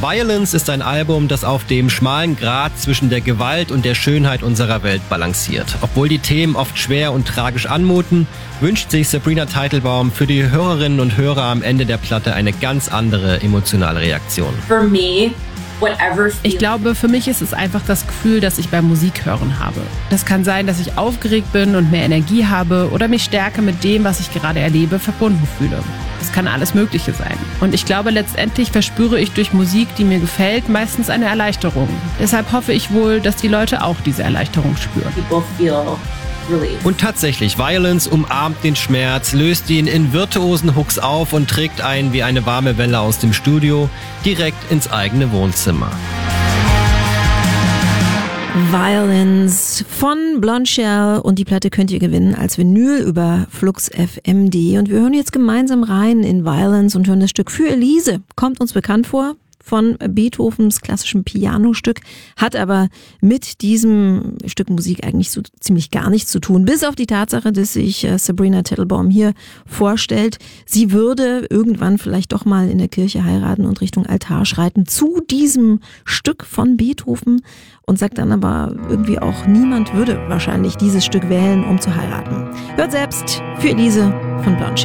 Violence ist ein Album, das auf dem schmalen Grat zwischen der Gewalt und der Schönheit unserer Welt balanciert. Obwohl die Themen oft schwer und tragisch anmuten, wünscht sich Sabrina Teitelbaum für die Hörerinnen und Hörer am Ende der Platte eine ganz andere emotionale Reaktion. For me, ich glaube, für mich ist es einfach das Gefühl, das ich beim Musikhören habe. Das kann sein, dass ich aufgeregt bin und mehr Energie habe oder mich stärker mit dem, was ich gerade erlebe, verbunden fühle. Das kann alles Mögliche sein. Und ich glaube, letztendlich verspüre ich durch Musik, die mir gefällt, meistens eine Erleichterung. Deshalb hoffe ich wohl, dass die Leute auch diese Erleichterung spüren. people feel relief. Und tatsächlich, Violence umarmt den Schmerz, löst ihn in virtuosen Hooks auf und trägt einen wie eine warme Welle aus dem Studio direkt ins eigene Wohnzimmer. Violence von Blonde Shell und die Platte könnt ihr gewinnen als Vinyl über fluxfm.de und wir hören jetzt gemeinsam rein in Violence und hören das Stück Für Elise. Kommt uns bekannt vor von Beethovens klassischem Pianostück, hat aber mit diesem Stück Musik eigentlich so ziemlich gar nichts zu tun, bis auf die Tatsache, dass sich Sabrina Teitelbaum hier vorstellt, sie würde irgendwann vielleicht doch mal in der Kirche heiraten und Richtung Altar schreiten zu diesem Stück von Beethoven und sagt dann aber irgendwie auch, niemand würde wahrscheinlich dieses Stück wählen, um zu heiraten. Hört selbst Für Elise von Blonde Shell.